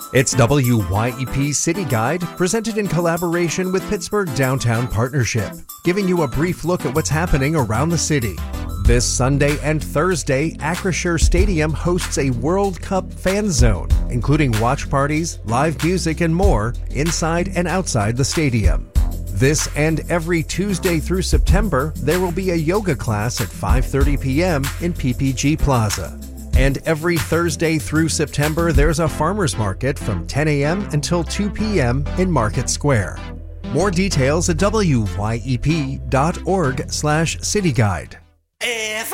It's WYEP City Guide, presented in collaboration with Pittsburgh Downtown Partnership, giving you a brief look at what's happening around the city. This Sunday and Thursday, Acrisure Stadium hosts a World Cup fan zone, including watch parties, live music, and more inside and outside the stadium. This and every Tuesday through September, there will be a yoga class at 5:30 p.m. in PPG Plaza. And every Thursday through September, there's a farmer's market from 10 a.m. until 2 p.m. in Market Square. More details at wyep.org/cityguide. If